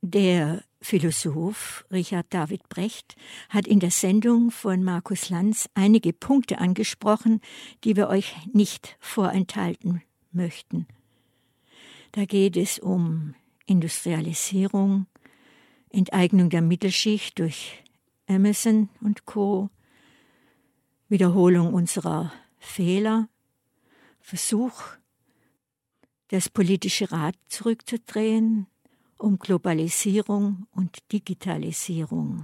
Der Philosoph Richard David Brecht hat in der Sendung von Markus Lanz einige Punkte angesprochen, die wir euch nicht vorenthalten möchten. Da geht es um Industrialisierung, Enteignung der Mittelschicht durch Amazon und Co., Wiederholung unserer Fehler, Versuch, das politische Rad zurückzudrehen, um Globalisierung und Digitalisierung.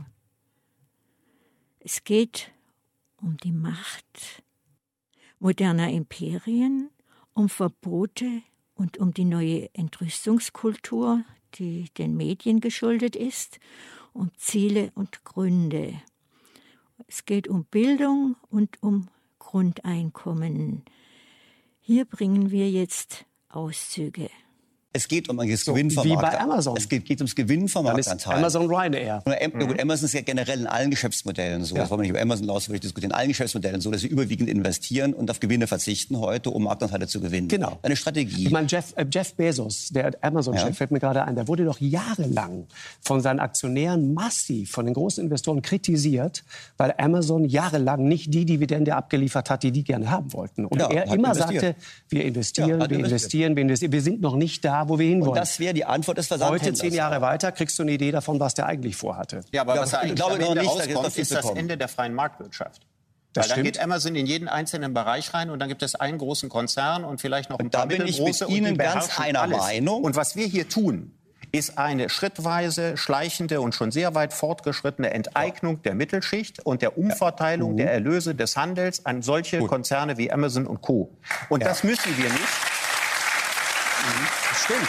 Es geht um die Macht moderner Imperien, um Verbote und um die neue Entrüstungskultur, die den Medien geschuldet ist, um Ziele und Gründe. Es geht um Bildung und um Grundeinkommen. Hier bringen wir jetzt Auszüge. Es geht um das Gewinn vom Wie Markt. bei Amazon. Es geht ums Gewinn vom Marktanteil. Amazon Ryanair. Gut, Amazon ist ja generell in allen Geschäftsmodellen so. Das wollen wir nicht über Amazon aus, würde ich diskutieren. In allen Geschäftsmodellen so, dass sie überwiegend investieren und auf Gewinne verzichten heute, um Marktanteile zu gewinnen. Genau. Eine Strategie. Ich meine, Jeff Bezos, der Amazon-Chef, fällt mir gerade ein, der wurde doch jahrelang von seinen Aktionären massiv, von den großen Investoren kritisiert, weil Amazon jahrelang nicht die Dividende abgeliefert hat, die die gerne haben wollten. Und er immer sagte, wir investieren, wir sind noch nicht da, wo wir hinwollen. Und das wäre die Antwort des Versandhändlers. Heute, 10 Jahre weiter, kriegst du eine Idee davon, was der eigentlich vorhatte. Ja, aber was ich glaube noch nicht, dass rauskommt, wir ist das Ende der freien Marktwirtschaft. Das Weil dann stimmt. geht Amazon in jeden einzelnen Bereich rein und dann gibt es einen großen Konzern und vielleicht noch ein da paar bin ich mittelgroße. mit Ihnen und die ganz beherrschen einer alles. Meinung. Und was wir hier tun, ist eine schrittweise, schleichende und schon sehr weit fortgeschrittene Enteignung der Mittelschicht und der Umverteilung der Erlöse des Handels an solche Konzerne wie Amazon und Co. Und das müssen wir nicht. Stimmt.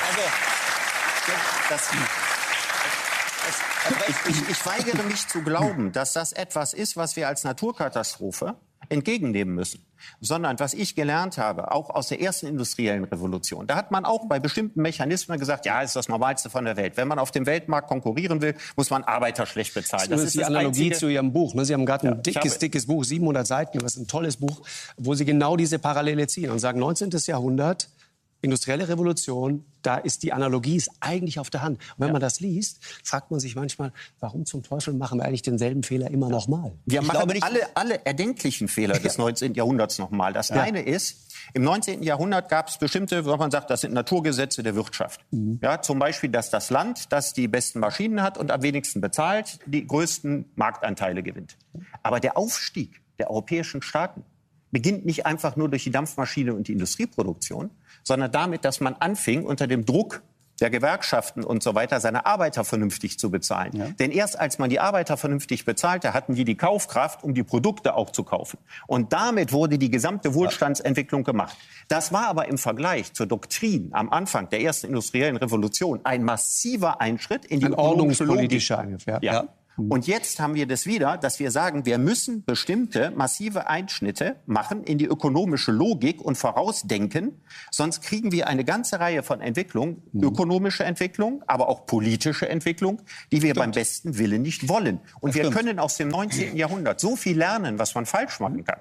Ich weigere mich zu glauben, dass das etwas ist, was wir als Naturkatastrophe entgegennehmen müssen. Sondern was ich gelernt habe, auch aus der ersten industriellen Revolution, da hat man auch bei bestimmten Mechanismen gesagt, ja, ist das Normalste von der Welt. Wenn man auf dem Weltmarkt konkurrieren will, muss man Arbeiter schlecht bezahlen. Das ist die Analogie Einzige zu Ihrem Buch. Sie haben gerade ein dickes Buch, 700 Seiten, das ist ein tolles Buch, wo Sie genau diese Parallele ziehen und sagen, 19. Jahrhundert, industrielle Revolution, da ist die Analogie ist eigentlich auf der Hand. Und wenn man das liest, fragt man sich manchmal, warum zum Teufel machen wir eigentlich denselben Fehler immer noch mal? Wir machen alle erdenklichen Fehler des 19. Jahrhunderts noch mal. Das eine ist, im 19. Jahrhundert gab es bestimmte, wo man sagt, das sind Naturgesetze der Wirtschaft. Ja, zum Beispiel, dass das Land, das die besten Maschinen hat und am wenigsten bezahlt, die größten Marktanteile gewinnt. Aber der Aufstieg der europäischen Staaten beginnt nicht einfach nur durch die Dampfmaschine und die Industrieproduktion, sondern damit, dass man anfing, unter dem Druck der Gewerkschaften und so weiter, seine Arbeiter vernünftig zu bezahlen. Ja. Denn erst als man die Arbeiter vernünftig bezahlte, hatten die Kaufkraft, um die Produkte auch zu kaufen. Und damit wurde die gesamte Wohlstandsentwicklung gemacht. Das war aber im Vergleich zur Doktrin am Anfang der ersten industriellen Revolution ein massiver Einschritt in die ordnungspolitische Eingriff. Ja. Und jetzt haben wir das wieder, dass wir sagen, wir müssen bestimmte massive Einschnitte machen in die ökonomische Logik und vorausdenken. Sonst kriegen wir eine ganze Reihe von Entwicklungen, ökonomische Entwicklung, aber auch politische Entwicklung, die wir beim besten Willen nicht wollen. Und wir können aus dem 19. Jahrhundert so viel lernen, was man falsch machen kann.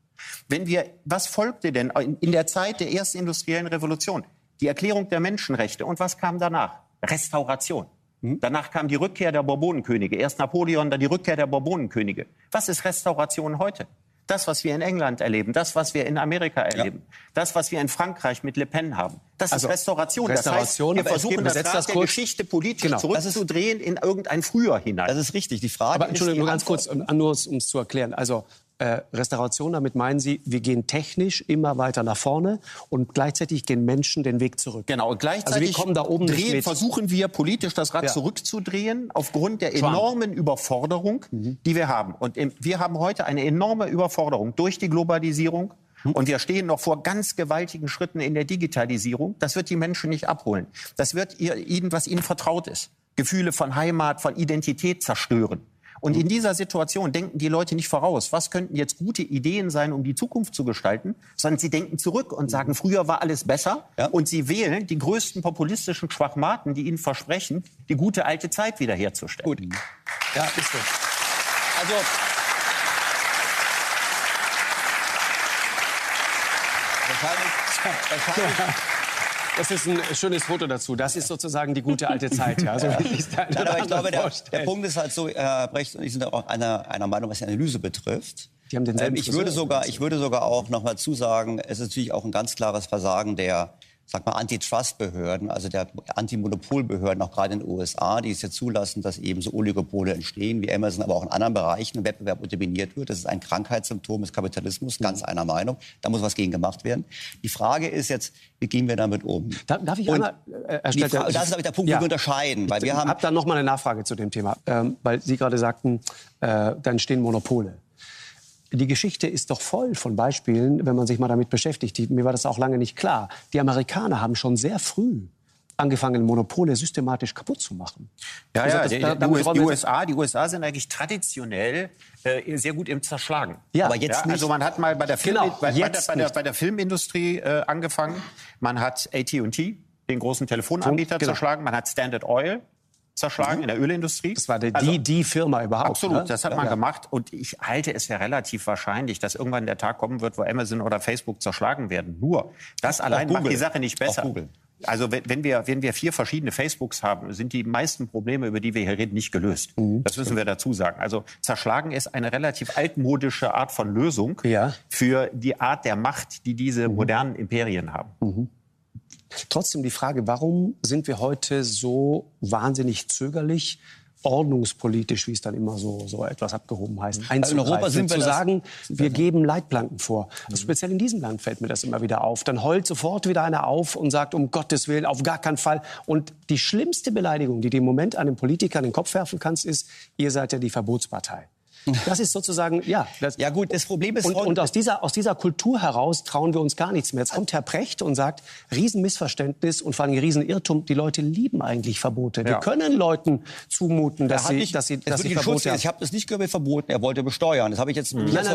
Was folgte denn in der Zeit der ersten industriellen Revolution? Die Erklärung der Menschenrechte. Und was kam danach? Restauration. Danach kam die Rückkehr der Bourbonenkönige. Erst Napoleon, dann die Rückkehr der Bourbonenkönige. Was ist Restauration heute? Das, was wir in England erleben, das, was wir in Amerika erleben, das, was wir in Frankreich mit Le Pen haben. Das ist Restauration. Das heißt, wir versuchen das Rad der Geschichte politisch zurückzudrehen in irgendein Früher hinein. Das ist richtig. Die Frage aber Entschuldigung, ist nur ganz kurz, nur um es zu erklären. Also Restauration, damit meinen Sie, wir gehen technisch immer weiter nach vorne und gleichzeitig gehen Menschen den Weg zurück. Genau, und gleichzeitig also wir kommen da oben nicht mit. Versuchen wir politisch das Rad zurückzudrehen aufgrund der enormen Überforderung, die wir haben. Und wir haben heute eine enorme Überforderung durch die Globalisierung. Und wir stehen noch vor ganz gewaltigen Schritten in der Digitalisierung. Das wird die Menschen nicht abholen. Das wird ihnen, was ihnen vertraut ist. Gefühle von Heimat, von Identität zerstören. Und in dieser Situation denken die Leute nicht voraus, was könnten jetzt gute Ideen sein, um die Zukunft zu gestalten, sondern sie denken zurück und sagen, früher war alles besser. Ja. Und sie wählen die größten populistischen Schwachmaten, die ihnen versprechen, die gute alte Zeit wiederherzustellen. Gut. Ja, ist so. Also Das ist ein schönes Foto dazu. Das ist sozusagen die gute alte Zeit. Ja. So, Nein, aber ich glaube, der Punkt ist halt so, Herr Brecht und ich sind auch einer Meinung, was die Analyse betrifft. Die haben denselben ich würde sogar auch noch mal zusagen, es ist natürlich auch ein ganz klares Versagen der, sag mal, Antitrust-Behörden, also der Antimonopolbehörden, auch gerade in den USA, die es ja zulassen, dass eben so Oligopole entstehen, wie Amazon, aber auch in anderen Bereichen Wettbewerb unterminiert wird. Das ist ein Krankheitssymptom des Kapitalismus, ganz einer Meinung. Da muss was gegen gemacht werden. Die Frage ist jetzt, wie gehen wir damit um? Darf ich einmal, das ist, glaube ich, der Punkt, wo wir unterscheiden. Weil wir haben habe dann noch mal eine Nachfrage zu dem Thema, weil Sie gerade sagten, dann entstehen Monopole. Die Geschichte ist doch voll von Beispielen, wenn man sich mal damit beschäftigt. Mir war das auch lange nicht klar. Die Amerikaner haben schon sehr früh angefangen, Monopole systematisch kaputt zu machen. Die USA sind eigentlich traditionell sehr gut im Zerschlagen. Ja, aber jetzt nicht. Also man hat mal bei der, bei der Filmindustrie angefangen. Man hat AT&T, den großen Telefonanbieter, zerschlagen. Man hat Standard Oil zerschlagen in der Ölindustrie. Das war die Firma überhaupt. Absolut, ne? das hat man gemacht. Und ich halte es für relativ wahrscheinlich, dass irgendwann der Tag kommen wird, wo Amazon oder Facebook zerschlagen werden. Nur, das allein macht die Sache nicht besser. Also wenn wir 4 verschiedene Facebooks haben, sind die meisten Probleme, über die wir hier reden, nicht gelöst. Das müssen wir dazu sagen. Also zerschlagen ist eine relativ altmodische Art von Lösung für die Art der Macht, die diese modernen Imperien haben. Trotzdem die Frage, warum sind wir heute so wahnsinnig zögerlich, ordnungspolitisch, wie es dann immer so etwas abgehoben heißt, einzugreifen, in Europa sind wir zu sagen, wir geben Leitplanken vor. Also speziell in diesem Land fällt mir das immer wieder auf. Dann heult sofort wieder einer auf und sagt, um Gottes Willen, auf gar keinen Fall. Und die schlimmste Beleidigung, die du im Moment einem Politiker in den Kopf werfen kannst, ist, ihr seid ja die Verbotspartei. Das ist sozusagen, ja gut, das Problem ist... Und aus dieser Kultur heraus trauen wir uns gar nichts mehr. Jetzt kommt Herr Precht und sagt, Riesenmissverständnis und vor allem Riesenirrtum, die Leute lieben eigentlich Verbote. Wir können Leuten zumuten, dass sie Verbote haben. Ich habe das nicht verboten, er wollte besteuern. Das habe ich jetzt nicht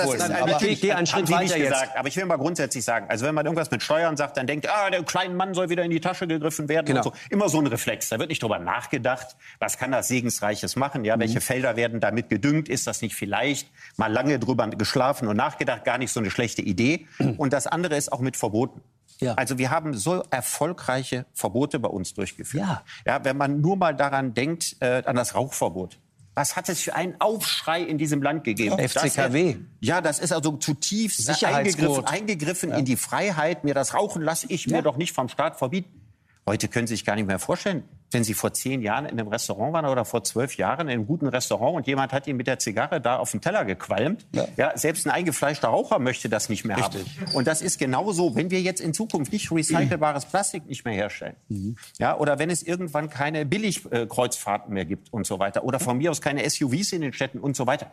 ich gehe einen Schritt weiter jetzt. Aber ich will mal grundsätzlich sagen, also wenn man irgendwas mit Steuern sagt, dann denkt, der kleine Mann soll wieder in die Tasche gegriffen werden. Genau. Und so. Immer so ein Reflex. Da wird nicht drüber nachgedacht, was kann das Segensreiches machen, ja, welche Felder werden damit gedüngt, ist das nicht vielleicht mal lange drüber geschlafen und nachgedacht, gar nicht so eine schlechte Idee. Und das andere ist auch mit Verboten. Ja. Also wir haben so erfolgreiche Verbote bei uns durchgeführt. Ja, wenn man nur mal daran denkt, an das Rauchverbot. Was hat es für einen Aufschrei in diesem Land gegeben? FCKW. Das ist also zutiefst eingegriffen in die Freiheit. Mir das Rauchen lasse ich mir doch nicht vom Staat verbieten. Heute können Sie sich gar nicht mehr vorstellen, wenn Sie vor 10 Jahren in einem Restaurant waren oder vor 12 Jahren in einem guten Restaurant und jemand hat Ihnen mit der Zigarre da auf den Teller gequalmt. Ja, selbst ein eingefleischter Raucher möchte das nicht mehr haben. Und das ist genauso, wenn wir jetzt in Zukunft nicht recycelbares Plastik nicht mehr herstellen. Ja, oder wenn es irgendwann keine Billigkreuzfahrten mehr gibt und so weiter. Oder von mir aus keine SUVs in den Städten und so weiter.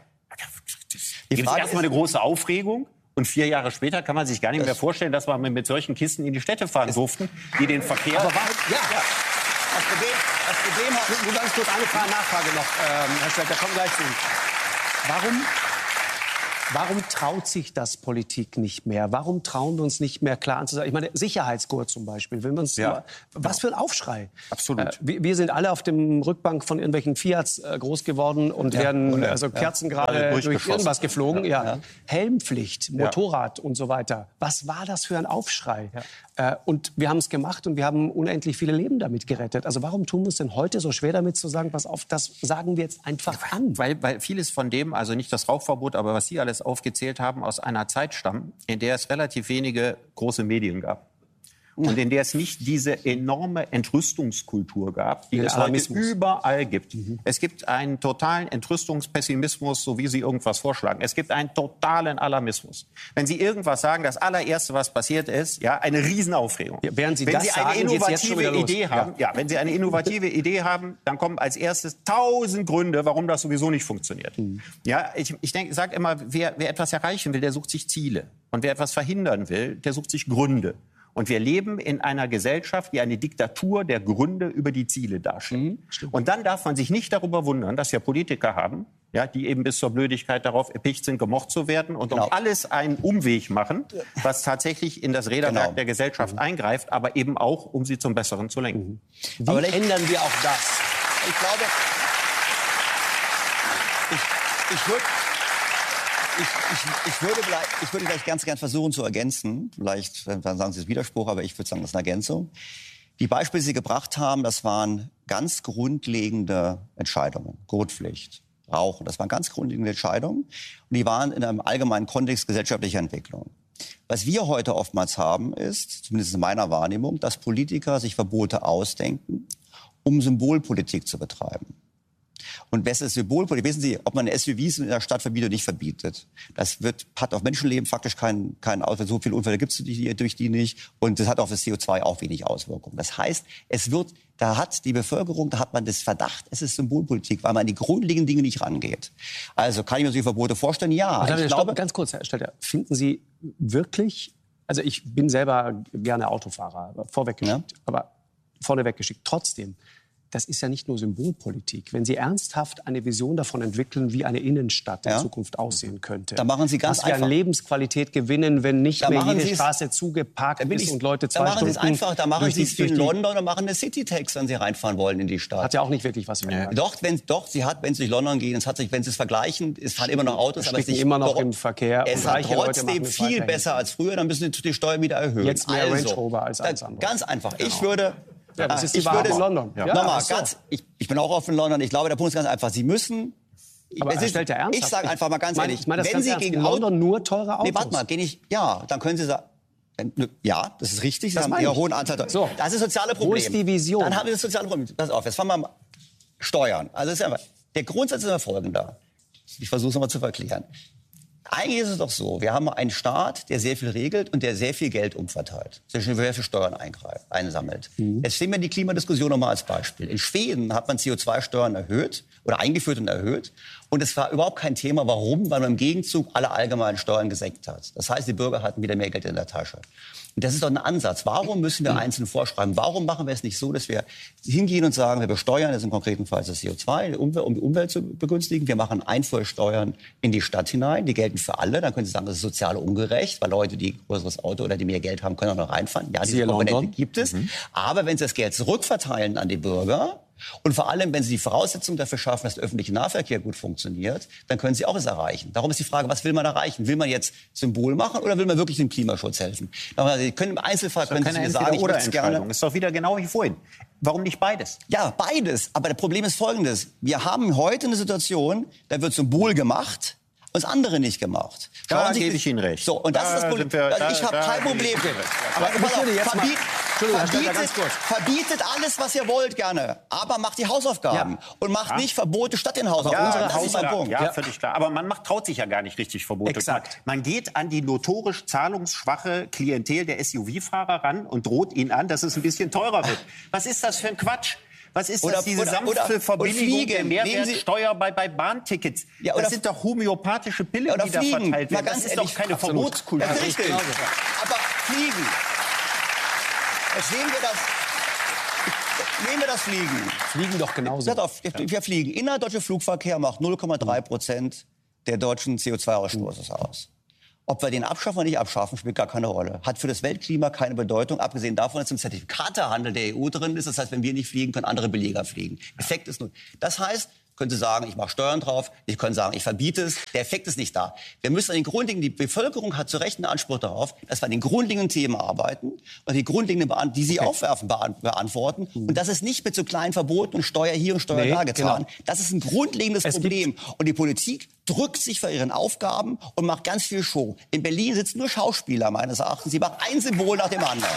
Da gibt es erstmal eine große Aufregung. Und 4 Jahre später kann man sich gar nicht mehr vorstellen, dass wir mit solchen Kisten in die Städte fahren durften, die den Verkehr... Aber das Problem hat... Nur ganz kurz eine Nachfrage noch, Herr Schwert, da kommen gleich zu Ihnen. Warum traut sich das Politik nicht mehr? Warum trauen wir uns nicht mehr klar anzusagen? Ich meine, Sicherheitsgurt zum Beispiel. Wenn wir uns was für ein Aufschrei. Absolut. Wir sind alle auf dem Rückbank von irgendwelchen Fiats groß geworden und werden Kerzen gerade durch irgendwas geflogen. Helmpflicht, Motorrad und so weiter. Was war das für ein Aufschrei? Und wir haben es gemacht und wir haben unendlich viele Leben damit gerettet. Also warum tun wir es denn heute so schwer damit zu sagen, pass auf, das sagen wir jetzt einfach an? Weil vieles von dem, also nicht das Rauchverbot, aber was Sie alles aufgezählt haben, aus einer Zeit stammen, in der es relativ wenige große Medien gab. Und in der es nicht diese enorme Entrüstungskultur gab, die es heute überall gibt. Es gibt einen totalen Entrüstungspessimismus, so wie Sie irgendwas vorschlagen. Es gibt einen totalen Alarmismus. Wenn Sie irgendwas sagen, das allererste, was passiert ist, eine Riesenaufregung. Wenn Sie eine innovative Idee haben, wenn Sie eine innovative Idee haben, dann kommen als erstes 1000 Gründe, warum das sowieso nicht funktioniert. Ich sage immer, wer etwas erreichen will, der sucht sich Ziele. Und wer etwas verhindern will, der sucht sich Gründe. Und wir leben in einer Gesellschaft, die eine Diktatur der Gründe über die Ziele darstellt. Und dann darf man sich nicht darüber wundern, dass wir Politiker haben, die eben bis zur Blödigkeit darauf erpicht sind, gemocht zu werden und um alles einen Umweg machen, was tatsächlich in das Räderwerk der Gesellschaft eingreift, aber eben auch, um sie zum Besseren zu lenken. Wie ändern wir auch das? Ich glaube, Ich würde vielleicht ganz gern versuchen zu ergänzen. Vielleicht dann sagen Sie es Widerspruch, aber ich würde sagen, das ist eine Ergänzung. Die Beispiele, die Sie gebracht haben, das waren ganz grundlegende Entscheidungen. Gurtpflicht, Rauchen, das waren ganz grundlegende Entscheidungen. Und die waren in einem allgemeinen Kontext gesellschaftlicher Entwicklung. Was wir heute oftmals haben, ist, zumindest in meiner Wahrnehmung, dass Politiker sich Verbote ausdenken, um Symbolpolitik zu betreiben. Und besser Symbolpolitik, wissen Sie, ob man SUVs in der Stadt verbietet oder nicht verbietet. Hat auf Menschenleben faktisch keinen Auswirkungen. So viele Unfälle gibt es durch die nicht. Und das hat auf das CO2 auch wenig Auswirkungen. Das heißt, da hat die Bevölkerung, da hat man das Verdacht, es ist Symbolpolitik, weil man an die grundlegenden Dinge nicht rangeht. Also kann ich mir solche Verbote vorstellen? Ja. Ich glaube, ganz kurz, Herr Stelter, finden Sie wirklich, also ich bin selber gerne Autofahrer, vorneweg geschickt, trotzdem, das ist ja nicht nur Symbolpolitik. Wenn Sie ernsthaft eine Vision davon entwickeln, wie eine Innenstadt in Zukunft aussehen könnte, da machen Sie ganz was wir an Lebensqualität gewinnen, wenn nicht mehr jede Straße zugeparkt ist und Leute 2 Stunden... Da machen Sie es einfach, da machen Sie es wie in London und machen eine City-Tax, wenn Sie reinfahren wollen in die Stadt. Hat ja auch nicht wirklich was verändert. Wenn Sie durch London gehen, wenn Sie es vergleichen, es fahren immer noch Autos, aber es ist immer noch im Verkehr. Es hat trotzdem viel besser als früher, dann müssen Sie die Steuern wieder erhöhen. Jetzt mehr Range Rover als alles andere. Ganz einfach. Genau. Ich würde... Ja, das ist die Wahrheit in London. Ja. Nochmal, ich bin auch oft in London. Ich glaube, der Punkt ist ganz einfach. Sie müssen... Aber er stellt ja ernsthaft. Ich sage einfach mal ganz ehrlich, wenn Sie gegen London nur teure Autos... Nee, warte mal, dann können Sie sagen... Ja, das ist richtig. Sie haben einen hohen Anteil. So. Das ist das soziale Problem. Wo ist die Vision? Dann haben wir das soziale Problem. Pass auf, jetzt fangen wir mal Steuern. Also ist einfach, der Grundsatz ist immer folgender. Ich versuche es nochmal zu erklären. Eigentlich ist es doch so, wir haben einen Staat, der sehr viel regelt und der sehr viel Geld umverteilt, sehr viel Steuern einsammelt. Jetzt sehen wir die Klimadiskussion nochmal als Beispiel. In Schweden hat man CO2-Steuern erhöht oder eingeführt und erhöht. Und es war überhaupt kein Thema. Warum? Weil man im Gegenzug alle allgemeinen Steuern gesenkt hat. Das heißt, die Bürger hatten wieder mehr Geld in der Tasche. Und das ist doch ein Ansatz. Warum müssen wir einzeln vorschreiben? Warum machen wir es nicht so, dass wir hingehen und sagen, wir besteuern jetzt im konkreten Fall das CO2, um die Umwelt zu begünstigen. Wir machen Einfuhrsteuern in die Stadt hinein. Die gelten für alle. Dann können Sie sagen, das ist sozial ungerecht, weil Leute, die ein größeres Auto oder die mehr Geld haben, können auch noch reinfahren. Ja, diese Komponente gibt es. Aber wenn Sie das Geld zurückverteilen an die Bürger, und vor allem, wenn Sie die Voraussetzungen dafür schaffen, dass der öffentliche Nahverkehr gut funktioniert, dann können Sie auch es erreichen. Darum ist die Frage, was will man erreichen? Will man jetzt Symbol machen oder will man wirklich dem Klimaschutz helfen? Sie können im Einzelfall können Sie sagen, ich möchte gerne. Ist doch wieder genau wie vorhin. Warum nicht beides? Ja, beides. Aber das Problem ist Folgendes. Wir haben heute eine Situation, da wird Symbol gemacht und das andere nicht gemacht. Da gebe ich Ihnen recht. So, und das ist das Problem. Ich habe kein Problem. Aber verbietet alles, was ihr wollt, gerne. Aber macht die Hausaufgaben. Und macht nicht Verbote statt den Hausaufgaben. Das ist mein Punkt. Ja, völlig klar. Aber man traut sich ja gar nicht richtig Verbote. Exakt. Man geht an die notorisch zahlungsschwache Klientel der SUV-Fahrer ran und droht ihnen an, dass es ein bisschen teurer wird. Was ist das für ein Quatsch? Was ist das, diese sanfte Verbilligung der Mehrwertsteuer bei Bahntickets? Ja, das sind doch homöopathische Pillen, die da verteilt werden. Das ist doch keine Verbotskultur. Das ist richtig. Aber Fliegen. Jetzt nehmen wir das Fliegen. Fliegen doch genauso. Wir fliegen. Innerdeutscher Flugverkehr macht 0,3% der deutschen CO2-Ausstoßes aus. Ob wir den abschaffen oder nicht abschaffen, spielt gar keine Rolle. Hat für das Weltklima keine Bedeutung, abgesehen davon, dass im Zertifikatehandel der EU drin ist. Das heißt, wenn wir nicht fliegen, können andere Billiger fliegen. Effekt ist null. Das heißt, können Sie sagen, ich mache Steuern drauf, ich kann sagen, ich verbiete es. Der Effekt ist nicht da. Wir müssen an den grundlegenden, die Bevölkerung hat zu Recht einen Anspruch darauf, dass wir an den grundlegenden Themen arbeiten und die grundlegenden, die Sie aufwerfen, beantworten. Und das ist nicht mit so kleinen Verboten und Steuer hier und Steuer da getan. Genau. Das ist ein grundlegendes Problem. Und die Politik drückt sich vor ihren Aufgaben und macht ganz viel Show. In Berlin sitzen nur Schauspieler, meines Erachtens. Sie machen ein Symbol nach dem anderen.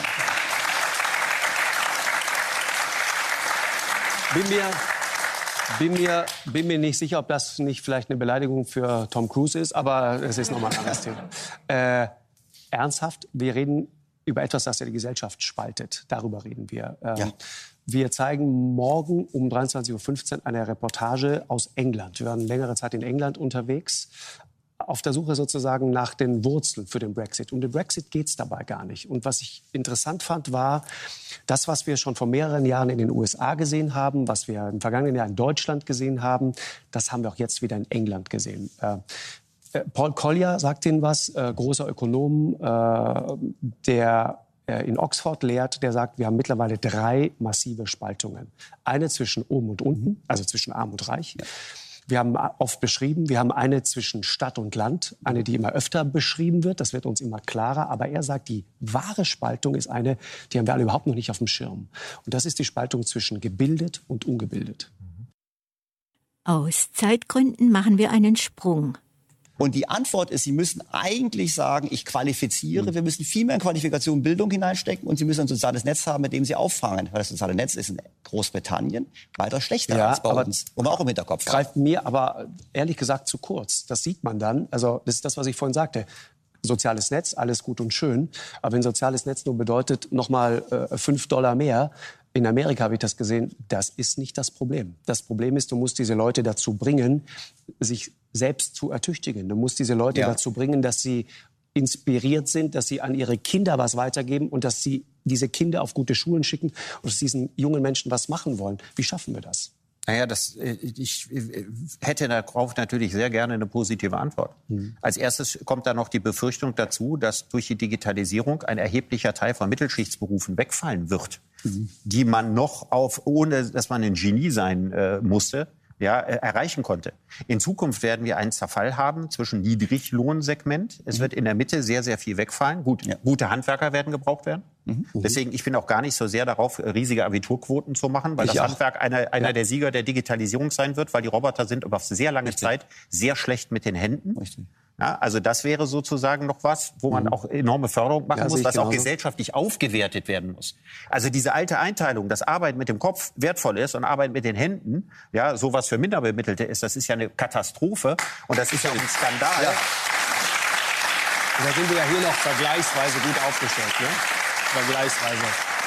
Bin mir nicht sicher, ob das nicht vielleicht eine Beleidigung für Tom Cruise ist, aber es ist nochmal ein anderes Thema. Ernsthaft, wir reden über etwas, das ja die Gesellschaft spaltet. Darüber reden wir. Wir zeigen morgen um 23:15 Uhr eine Reportage aus England. Wir waren längere Zeit in England unterwegs, auf der Suche sozusagen nach den Wurzeln für den Brexit. Um den Brexit geht es dabei gar nicht. Und was ich interessant fand, war das, was wir schon vor mehreren Jahren in den USA gesehen haben, was wir im vergangenen Jahr in Deutschland gesehen haben, das haben wir auch jetzt wieder in England gesehen. Paul Collier sagt Ihnen was, großer Ökonom, der in Oxford lehrt, der sagt, wir haben mittlerweile 3 massive Spaltungen. Eine zwischen oben und unten, also zwischen Arm und Reich. Wir haben oft beschrieben, wir haben eine zwischen Stadt und Land, eine, die immer öfter beschrieben wird. Das wird uns immer klarer. Aber er sagt, die wahre Spaltung ist eine, die haben wir alle überhaupt noch nicht auf dem Schirm. Und das ist die Spaltung zwischen gebildet und ungebildet. Aus Zeitgründen machen wir einen Sprung. Und die Antwort ist, Sie müssen eigentlich sagen, ich qualifiziere. Wir müssen viel mehr in Qualifikation und Bildung hineinstecken. Und Sie müssen ein soziales Netz haben, mit dem Sie auffangen. Weil das soziale Netz ist in Großbritannien weiter schlechter als bei uns. Und wir auch im Hinterkopf. Greift mir aber ehrlich gesagt zu kurz. Das sieht man dann. Also das ist das, was ich vorhin sagte. Soziales Netz, alles gut und schön. Aber wenn soziales Netz nur bedeutet, nochmal $5 mehr, in Amerika habe ich das gesehen, das ist nicht das Problem. Das Problem ist, du musst diese Leute dazu bringen, sich selbst zu ertüchtigen. Du musst diese Leute dazu bringen, dass sie inspiriert sind, dass sie an ihre Kinder was weitergeben und dass sie diese Kinder auf gute Schulen schicken und aus diesen jungen Menschen was machen wollen. Wie schaffen wir das? Naja, ich hätte darauf natürlich sehr gerne eine positive Antwort. Als erstes kommt da noch die Befürchtung dazu, dass durch die Digitalisierung ein erheblicher Teil von Mittelschichtsberufen wegfallen wird, die man noch ohne dass man ein Genie sein musste, erreichen konnte. In Zukunft werden wir einen Zerfall haben zwischen Niedriglohnsegment. Es wird in der Mitte sehr, sehr viel wegfallen. Gute Handwerker werden gebraucht werden. Deswegen, ich bin auch gar nicht so sehr darauf, riesige Abiturquoten zu machen, weil das Handwerk einer der Sieger der Digitalisierung sein wird, weil die Roboter sind über sehr lange Zeit sehr schlecht mit den Händen. Ja, also das wäre sozusagen noch was, wo man auch enorme Förderung machen muss, was auch gesellschaftlich aufgewertet werden muss. Also diese alte Einteilung, dass Arbeit mit dem Kopf wertvoll ist und Arbeit mit den Händen, sowas für Minderbemittelte ist, das ist ja eine Katastrophe und das ist ja auch ein Skandal. Ja. Da sind wir ja hier noch vergleichsweise gut aufgestellt, ne? Vergleichsweise.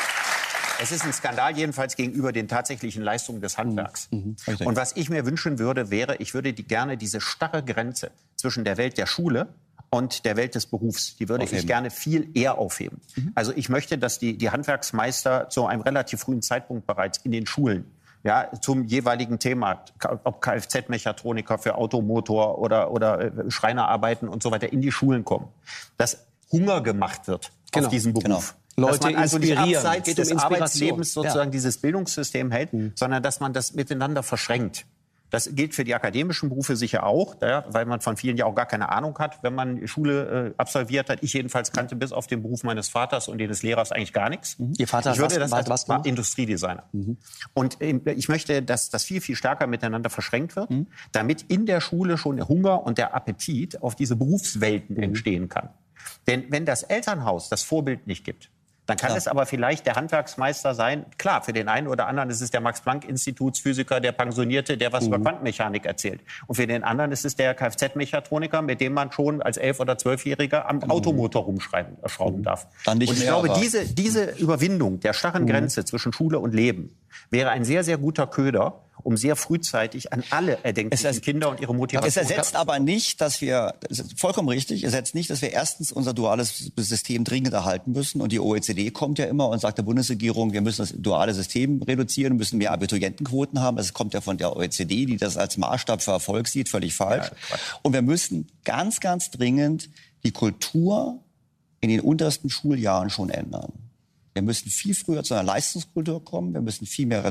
Es ist ein Skandal jedenfalls gegenüber den tatsächlichen Leistungen des Handwerks. Und was ich mir wünschen würde, ich würde gerne diese starre Grenze zwischen der Welt der Schule und der Welt des Berufs, die würde ich gerne viel eher aufheben. Also ich möchte, dass die Handwerksmeister zu einem relativ frühen Zeitpunkt bereits in den Schulen zum jeweiligen Thema, ob Kfz-Mechatroniker für Automotor oder Schreinerarbeiten und so weiter, in die Schulen kommen. Dass Hunger gemacht wird auf diesen Beruf. Leute dass man also nicht abseits des Arbeitslebens sozusagen dieses Bildungssystem hält, sondern dass man das miteinander verschränkt. Das gilt für die akademischen Berufe sicher auch, weil man von vielen ja auch gar keine Ahnung hat, wenn man Schule absolviert hat. Ich jedenfalls kannte bis auf den Beruf meines Vaters und den des Lehrers eigentlich gar nichts. Ihr Vater war Industriedesigner. Und ich möchte, dass das viel, viel stärker miteinander verschränkt wird, damit in der Schule schon der Hunger und der Appetit auf diese Berufswelten entstehen kann. Denn wenn das Elternhaus das Vorbild nicht gibt, dann kann es aber vielleicht der Handwerksmeister sein. Klar, für den einen oder anderen ist es der Max-Planck-Institutsphysiker, der Pensionierte, der was über Quantenmechanik erzählt. Und für den anderen ist es der Kfz-Mechatroniker, mit dem man schon als 11- oder 12-Jähriger am Automotor rumschrauben darf. Und ich glaube, diese Überwindung der starren Grenze zwischen Schule und Leben wäre ein sehr, sehr guter Köder, um sehr frühzeitig an alle erdenklichen Kinder und ihre Motivation... Es ersetzt aber nicht, dass wir, das ist vollkommen richtig, es ersetzt nicht, dass wir erstens unser duales System dringend erhalten müssen. Und die OECD kommt ja immer und sagt der Bundesregierung, wir müssen das duale System reduzieren, müssen mehr Abiturientenquoten haben. Das kommt ja von der OECD, die das als Maßstab für Erfolg sieht, völlig falsch. Und wir müssen ganz, ganz dringend die Kultur in den untersten Schuljahren schon ändern. Wir müssen viel früher zu einer Leistungskultur kommen. Wir müssen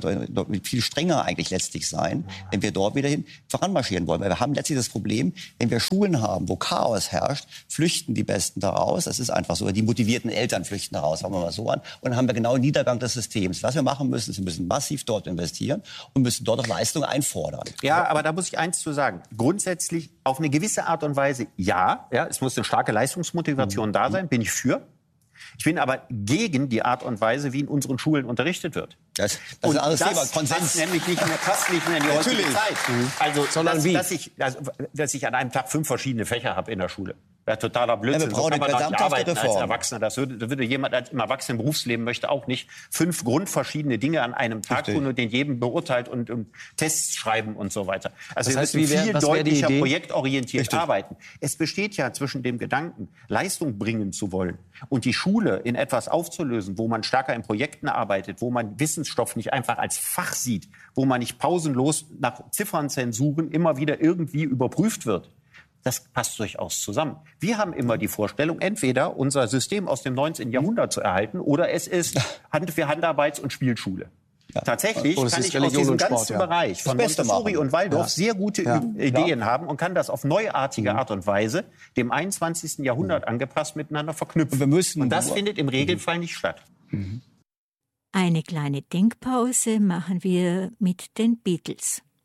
viel strenger eigentlich letztlich sein, wenn wir dort wieder voranmarschieren wollen. Weil wir haben letztlich das Problem, wenn wir Schulen haben, wo Chaos herrscht, flüchten die Besten daraus. Das ist einfach so. Die motivierten Eltern flüchten daraus, fangen wir mal so an. Und dann haben wir genau einen Niedergang des Systems. Was wir machen müssen, ist, wir müssen massiv dort investieren und müssen dort auch Leistung einfordern. Ja, aber da muss ich eins zu sagen. Grundsätzlich auf eine gewisse Art und Weise es muss eine starke Leistungsmotivation da sein, bin ich für. Ich bin aber gegen die Art und Weise, wie in unseren Schulen unterrichtet wird. Das ist ein anderes Thema. Konsens. Passt nämlich nicht mehr in die heutige Zeit. Also, dass ich an einem Tag 5 verschiedene Fächer habe in der Schule. Ja, totaler Blödsinn. Ja, wir brauchen eine gesamthafte Reform. Als Erwachsener. Das würde jemand als im erwachsenen Berufsleben möchte auch nicht 5 grundverschiedene Dinge an einem Tag tun und den jedem beurteilt und Tests schreiben und so weiter. Also das heißt, wir müssen viel deutlicher projektorientiert arbeiten. Es besteht ja zwischen dem Gedanken, Leistung bringen zu wollen und die Schule in etwas aufzulösen, wo man stärker in Projekten arbeitet, wo man Wissensstoff nicht einfach als Fach sieht, wo man nicht pausenlos nach Ziffernzensuren immer wieder irgendwie überprüft wird. Das passt durchaus zusammen. Wir haben immer die Vorstellung, entweder unser System aus dem 19. Jahrhundert zu erhalten oder es ist für Handarbeits- und Spielschule. Tatsächlich kann ich aus diesem ganzen Bereich von Montessori und Waldorf sehr gute Ideen haben und kann das auf neuartige Art und Weise dem 21. Jahrhundert angepasst miteinander verknüpfen. Und das findet im Regelfall nicht statt. Eine kleine Denkpause machen wir mit den Beatles.